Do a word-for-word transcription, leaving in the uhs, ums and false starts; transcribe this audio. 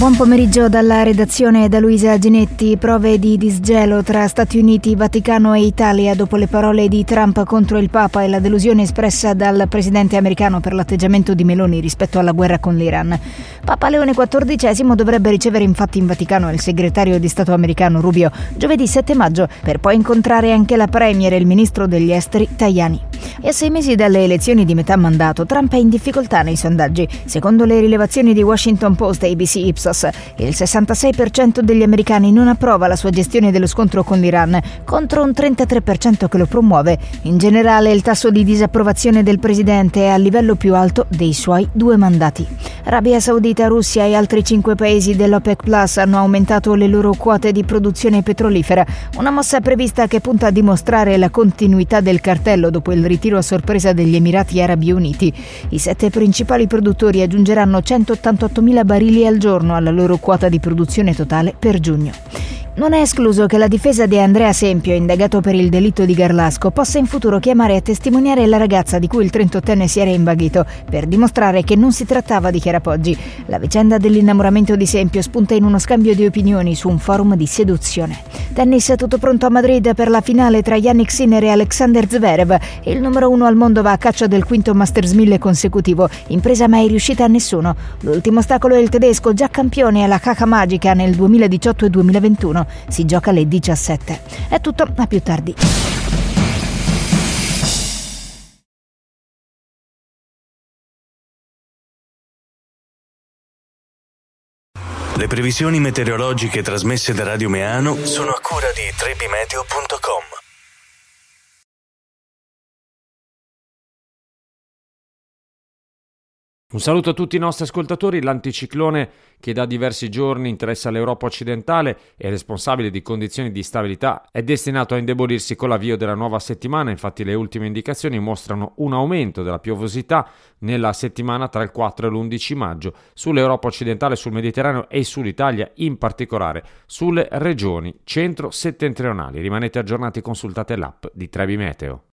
Buon pomeriggio dalla redazione da Luisa Ginetti. Prove di disgelo tra Stati Uniti, Vaticano e Italia dopo le parole di Trump contro il Papa e la delusione espressa dal presidente americano per l'atteggiamento di Meloni rispetto alla guerra con l'Iran. Papa Leone quattordicesimo dovrebbe ricevere infatti in Vaticano il segretario di Stato americano Rubio giovedì sette maggio, per poi incontrare anche la premier e il ministro degli esteri Tajani. E a sei mesi dalle elezioni di metà mandato, Trump è in difficoltà nei sondaggi. Secondo le rilevazioni di Washington Post e A B C Ipsos, il sessantasei per cento degli americani non approva la sua gestione dello scontro con l'Iran, contro un trentatré per cento che lo promuove. In generale, il tasso di disapprovazione del presidente è al livello più alto dei suoi due mandati. Arabia Saudita, Russia e altri cinque paesi dell'OPEC Plus hanno aumentato le loro quote di produzione petrolifera, una mossa prevista che punta a dimostrare la continuità del cartello dopo il ritiro a sorpresa degli Emirati Arabi Uniti. I sette principali produttori aggiungeranno centottantottomila barili al giorno alla loro quota di produzione totale per giugno. Non è escluso che la difesa di Andrea Sempio, indagato per il delitto di Garlasco, possa in futuro chiamare a testimoniare la ragazza di cui il trentottenne si era invaghito, per dimostrare che non si trattava di chiarapoggi. La vicenda dell'innamoramento di Sempio spunta in uno scambio di opinioni su un forum di seduzione. Tennis, tutto pronto a Madrid per la finale tra Jannik Sinner e Alexander Zverev. Il numero uno al mondo va a caccia del quinto Masters mille consecutivo, impresa mai riuscita a nessuno. L'ultimo ostacolo è il tedesco, già campione alla Caca Magica nel duemiladiciotto e duemilaventuno. Si gioca alle diciassette. È tutto, a più tardi. Le previsioni meteorologiche trasmesse da Radio Meano sono a cura di trebimeteo punto com. Un saluto a tutti i nostri ascoltatori. L'anticiclone che da diversi giorni interessa l'Europa occidentale e è responsabile di condizioni di instabilità è destinato a indebolirsi con l'avvio della nuova settimana. Infatti le ultime indicazioni mostrano un aumento della piovosità nella settimana tra il quattro e l'undici maggio sull'Europa occidentale, sul Mediterraneo e sull'Italia, in particolare sulle regioni centro-settentrionali. Rimanete aggiornati, consultate l'app di Trebi Meteo.